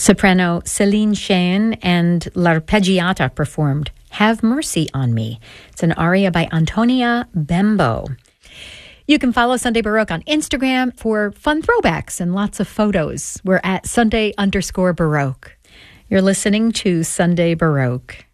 Soprano Celine Shane and L'Arpeggiata performed Have Mercy on Me. It's an aria by Antonia Bembo. You can follow Sunday Baroque on Instagram for fun throwbacks and lots of photos. We're at Sunday_Baroque. You're listening to Sunday Baroque.